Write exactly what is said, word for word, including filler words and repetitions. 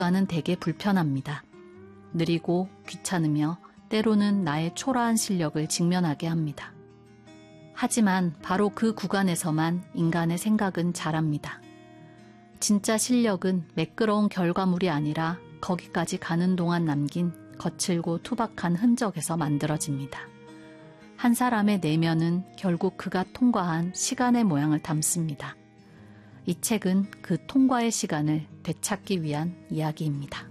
구간은 되게 불편합니다. 느리고 귀찮으며 때로는 나의 초라한 실력을 직면하게 합니다. 하지만 바로 그 구간에서만 인간의 생각은 자랍니다. 진짜 실력은 매끄러운 결과물이 아니라 거기까지 가는 동안 남긴 거칠고 투박한 흔적에서 만들어집니다. 한 사람의 내면은 결국 그가 통과한 시간의 모양을 담습니다. 이 책은 그 통과의 시간을 되찾기 위한 이야기입니다.